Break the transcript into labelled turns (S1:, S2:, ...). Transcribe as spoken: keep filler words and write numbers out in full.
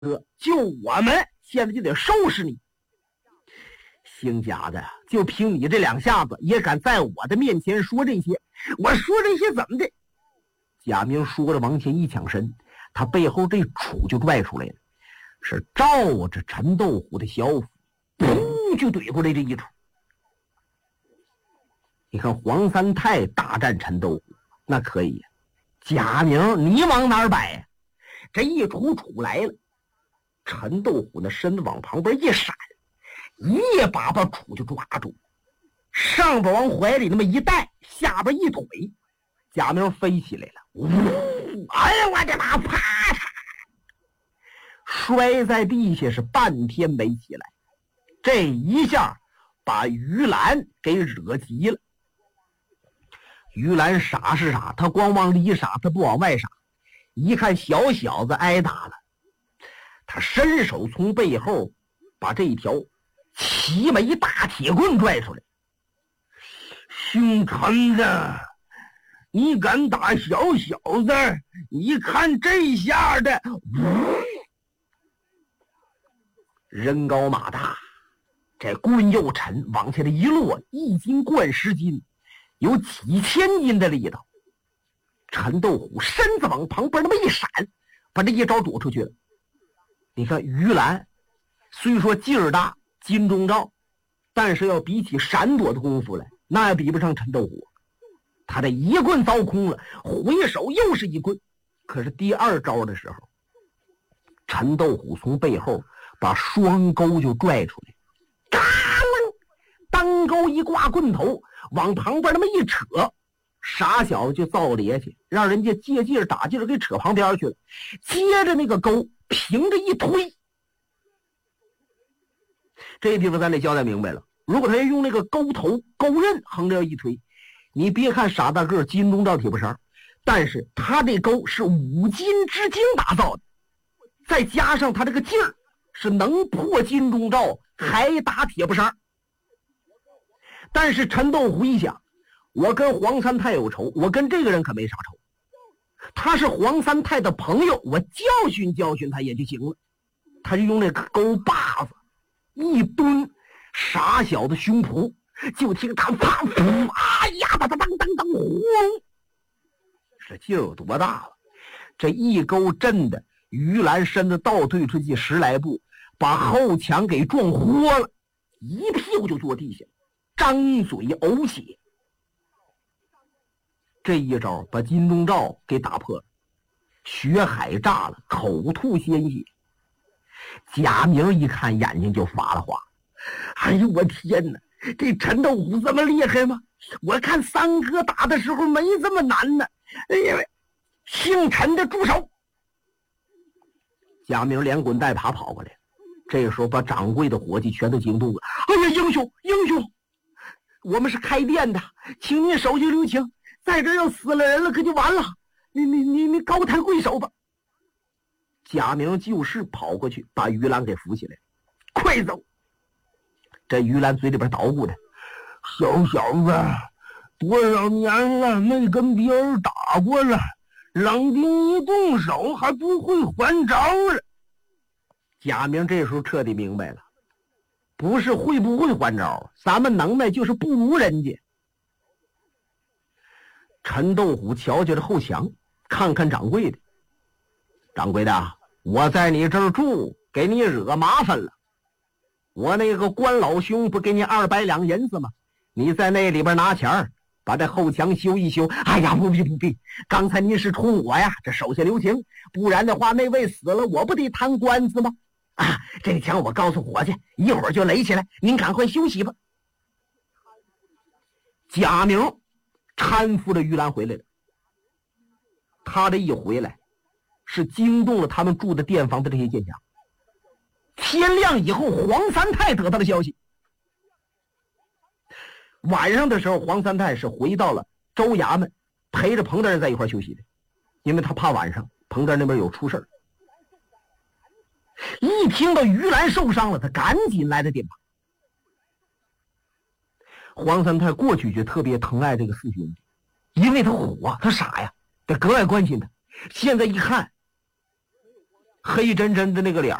S1: 哥，就我们现在就得收拾你。姓贾的，就凭你这两下子也敢在我的面前说这些？我说这些怎么的？贾明说着往前一抢身，他背后这杵就拽出来了，是照着陈豆虎的小腹噗就怼过来这一杵。你看黄三泰大战陈豆虎那可以，贾明你往哪儿摆呀？这一杵杵来了，陈豆虎那身子往旁边一闪，一把把杵就抓住，上边往怀里那么一带，下边一腿，贾明飞起来了，呜！哎呀，我的妈！啪嚓，摔在地下是半天没起来。这一下把于兰给惹急了。于兰傻是傻，他光往里傻，他不往外傻。一看小小子挨打了，他伸手从背后把这一条齐眉大铁棍拽出来。姓陈的，你敢打小小子？你看这下的！人高马大，这棍又沉，往下的一落，一斤灌十斤，有几千斤的力道。陈豆虎身子往旁边那么一闪，把这一招躲出去了。你看于兰虽说劲儿大，金钟罩，但是要比起闪躲的功夫来，那也比不上陈豆虎。他这一棍糟空了，回手又是一棍。可是第二招的时候，陈豆虎从背后把双钩就拽出来，嘎楞，单钩一挂棍头，往旁边那么一扯，傻小子就造咧去，让人家借劲打劲给扯旁边去了。接着那个钩平着一推，这地方咱得交代明白了。如果他要用那个钩头钩刃横着一推，你别看傻大个金钟罩铁布衫，但是他这钩是五金之精打造的，再加上他这个劲儿是能破金钟罩还打铁布衫。但是陈豆虎一想，我跟黄三泰有仇，我跟这个人可没啥仇，他是黄三泰的朋友，我教训教训他也就行了。他就用那个钩把子一蹲傻小子胸脯，就听他啪噗，哎呀，当当当当当，轰！这劲有多大了？这一钩震的于兰身子倒退出去十来步，把后墙给撞豁了，一屁股就坐地下，张嘴呕血。这一招把金钟罩给打破了，血海炸了，口吐鲜血。贾明一看眼睛就发了花，哎呦我天哪，这陈豆虎这么厉害吗？我看三哥打的时候没这么难呢。哎呀，姓陈的住手！贾明连滚带爬跑过来，这时候把掌柜的伙计全都惊动了。哎呀，英雄英雄，我们是开店的，请您手下留情，在这要死了人了可就完了，你你你你高抬贵手吧。贾明就是跑过去把于兰给扶起来，快走！这于兰嘴里边捣鼓的，小小子多少年了没跟别人打过了，冷兵一动手还不会还招了。贾明这时候彻底明白了，不是会不会还招，咱们能耐就是不如人家。陈豆虎瞧瞧这后墙，看看掌柜的，掌柜的，我在你这儿住给你惹麻烦了，我那个关老兄不给你二百两银子吗？你在那里边拿钱把这后墙修一修。哎呀，不必不必，刚才您是冲我呀，这手下留情，不然的话那位死了我不得摊官司吗？啊，这墙我告诉伙计一会儿就垒起来，您赶快休息吧。贾明搀扶着于兰回来了，他这一回来是惊动了他们住的店房的这些店家。天亮以后，黄三泰得到了消息，晚上的时候黄三泰是回到了州衙门，陪着彭大人在一块休息的，因为他怕晚上彭大人那边有出事儿。一听到于兰受伤了，他赶紧来到店旁。黄三泰过去就特别疼爱这个四兄弟，因为他虎啊，他傻呀，他格外关心他。现在一看黑真真的那个脸